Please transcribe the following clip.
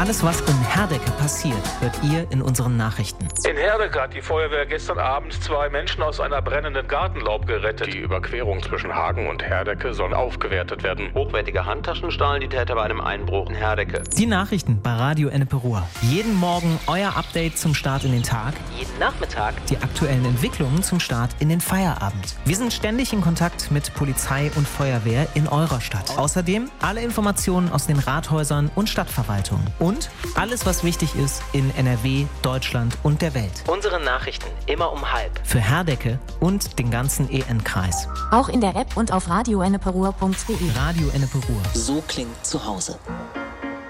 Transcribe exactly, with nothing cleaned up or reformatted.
Alles, was in Herdecke passiert, hört ihr in unseren Nachrichten. In Herdecke hat die Feuerwehr gestern Abend zwei Menschen aus einer brennenden Gartenlaube gerettet. Die Überquerung zwischen Hagen und Herdecke soll aufgewertet werden. Hochwertige Handtaschen stahlen die Täter bei einem Einbruch in Herdecke. Die Nachrichten bei Radio Ennepe Ruhr. Jeden Morgen euer Update zum Start in den Tag. Jeden Nachmittag Die aktuellen Entwicklungen zum Start in den Feierabend. Wir sind ständig in Kontakt mit Polizei und Feuerwehr in eurer Stadt. Außerdem alle Informationen aus den Rathäusern und Stadtverwaltungen. Und alles, was wichtig ist in N R W, Deutschland und der Welt. unsere Nachrichten immer um halb. Für Herdecke und den ganzen E N-Kreis. Auch in der App und auf radio ennepe ruhr punkt de. Radio Ennepe Ruhr. So klingt zu Hause.